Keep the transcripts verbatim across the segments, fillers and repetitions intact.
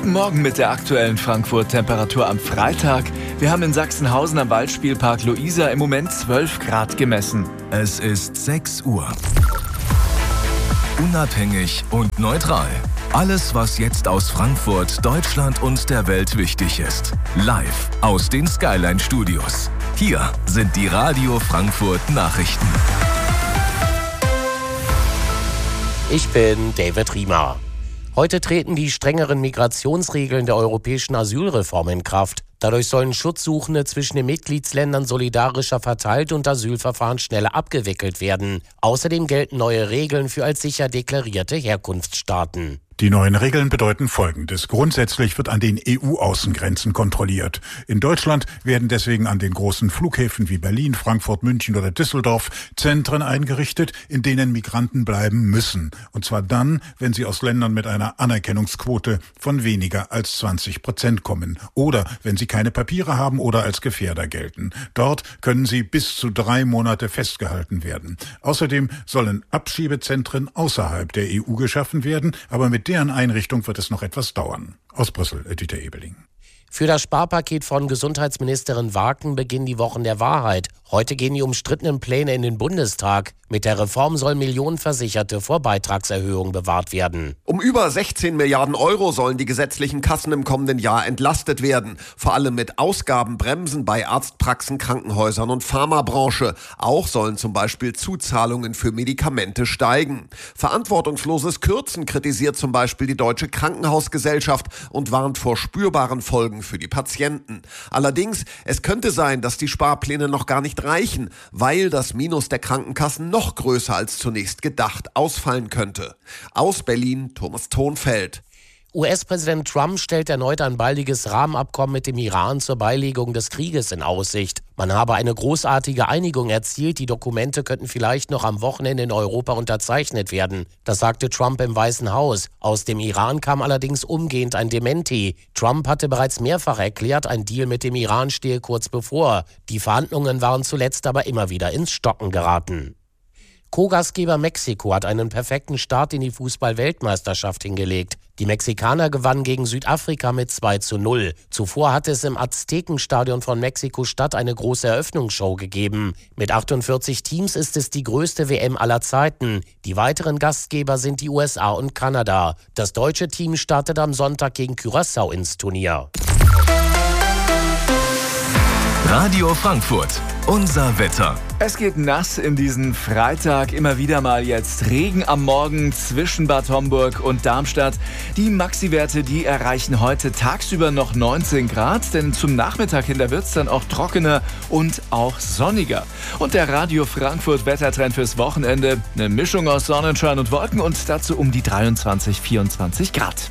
Guten Morgen mit der aktuellen Frankfurt-Temperatur am Freitag. Wir haben in Sachsenhausen am Waldspielpark Luisa im Moment zwölf Grad gemessen. Es ist sechs Uhr. Unabhängig und neutral. Alles, was jetzt aus Frankfurt, Deutschland und der Welt wichtig ist. Live aus den Skyline-Studios. Hier sind die Radio Frankfurt Nachrichten. Ich bin David Riemer. Heute treten die strengeren Migrationsregeln der europäischen Asylreform in Kraft. Dadurch sollen Schutzsuchende zwischen den Mitgliedsländern solidarischer verteilt und Asylverfahren schneller abgewickelt werden. Außerdem gelten neue Regeln für als sicher deklarierte Herkunftsstaaten. Die neuen Regeln bedeuten Folgendes. Grundsätzlich wird an den E U-Außengrenzen kontrolliert. In Deutschland werden deswegen an den großen Flughäfen wie Berlin, Frankfurt, München oder Düsseldorf Zentren eingerichtet, in denen Migranten bleiben müssen. Und zwar dann, wenn sie aus Ländern mit einer Anerkennungsquote von weniger als zwanzig Prozent kommen. Oder wenn sie keine Papiere haben oder als Gefährder gelten. Dort können sie bis zu drei Monate festgehalten werden. Außerdem sollen Abschiebezentren außerhalb der E U geschaffen werden, aber mit deren Einrichtung wird es noch etwas dauern. Aus Brüssel, Dieter Ebeling. Für das Sparpaket von Gesundheitsministerin Waken beginnen die Wochen der Wahrheit. Heute gehen die umstrittenen Pläne in den Bundestag. Mit der Reform sollen Millionen Versicherte vor Beitragserhöhungen bewahrt werden. Um über sechzehn Milliarden Euro sollen die gesetzlichen Kassen im kommenden Jahr entlastet werden. Vor allem mit Ausgabenbremsen bei Arztpraxen, Krankenhäusern und Pharmabranche. Auch sollen zum Beispiel Zuzahlungen für Medikamente steigen. Verantwortungsloses Kürzen kritisiert zum Beispiel die Deutsche Krankenhausgesellschaft und warnt vor spürbaren Folgen für die Patienten. Allerdings, es könnte sein, dass die Sparpläne noch gar nicht reichen, weil das Minus der Krankenkassen noch größer als zunächst gedacht ausfallen könnte. Aus Berlin, Thomas Thonfeld. U S-Präsident Trump stellt erneut ein baldiges Rahmenabkommen mit dem Iran zur Beilegung des Krieges in Aussicht. Man habe eine großartige Einigung erzielt, die Dokumente könnten vielleicht noch am Wochenende in Europa unterzeichnet werden. Das sagte Trump im Weißen Haus. Aus dem Iran kam allerdings umgehend ein Dementi. Trump hatte bereits mehrfach erklärt, ein Deal mit dem Iran stehe kurz bevor. Die Verhandlungen waren zuletzt aber immer wieder ins Stocken geraten. Co-Gastgeber Mexiko hat einen perfekten Start in die Fußball-Weltmeisterschaft hingelegt. Die Mexikaner gewannen gegen Südafrika mit zwei zu null. Zuvor hatte es im Aztekenstadion von Mexiko-Stadt eine große Eröffnungsshow gegeben. Mit achtundvierzig Teams ist es die größte W M aller Zeiten. Die weiteren Gastgeber sind die U S A und Kanada. Das deutsche Team startet am Sonntag gegen Curaçao ins Turnier. Radio Frankfurt, unser Wetter. Es geht nass in diesen Freitag, immer wieder mal jetzt Regen am Morgen zwischen Bad Homburg und Darmstadt. Die Maxi-Werte, die erreichen heute tagsüber noch neunzehn Grad, denn zum Nachmittag hin, da wird es dann auch trockener und auch sonniger. Und der Radio Frankfurt Wettertrend fürs Wochenende, eine Mischung aus Sonnenschein und Wolken und dazu um die dreiundzwanzig, vierundzwanzig Grad.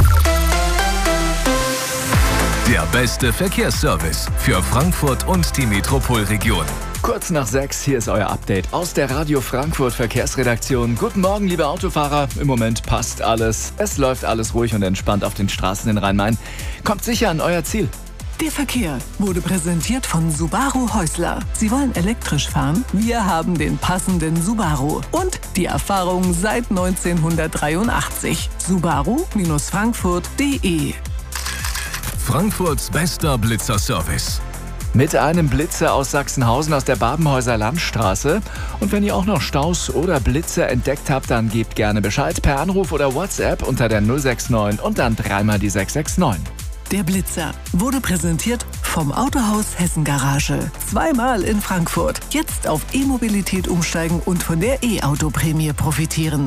Der beste Verkehrsservice für Frankfurt und die Metropolregion. Kurz nach sechs, hier ist euer Update aus der Radio Frankfurt Verkehrsredaktion. Guten Morgen, liebe Autofahrer. Im Moment passt alles. Es läuft alles ruhig und entspannt auf den Straßen in Rhein-Main. Kommt sicher an euer Ziel. Der Verkehr wurde präsentiert von Subaru Häusler. Sie wollen elektrisch fahren? Wir haben den passenden Subaru. Und die Erfahrung seit neunzehnhundertdreiundachtzig. Subaru Frankfurt punkt de. Frankfurts bester Blitzer-Service. Mit einem Blitzer aus Sachsenhausen aus der Babenhäuser Landstraße. Und wenn ihr auch noch Staus oder Blitzer entdeckt habt, dann gebt gerne Bescheid per Anruf oder WhatsApp unter der null sechs neun und dann dreimal die sechs sechs neun. Der Blitzer wurde präsentiert vom Autohaus Hessen Garage. Zweimal in Frankfurt. Jetzt auf E-Mobilität umsteigen und von der E-Auto-Prämie profitieren.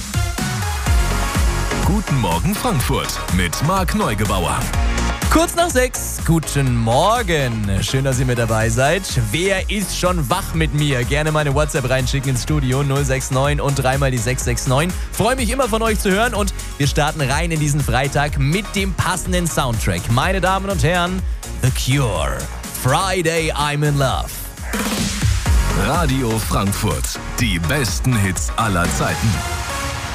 Guten Morgen Frankfurt mit Marc Neugebauer. Kurz nach sechs, guten Morgen. Schön, dass ihr mit dabei seid. Wer ist schon wach mit mir? Gerne meine WhatsApp reinschicken ins Studio null sechs neun und dreimal die sechs sechs neun. Freue mich immer von euch zu hören und wir starten rein in diesen Freitag mit dem passenden Soundtrack. Meine Damen und Herren, The Cure. Friday I'm in Love. Radio Frankfurt. Die besten Hits aller Zeiten.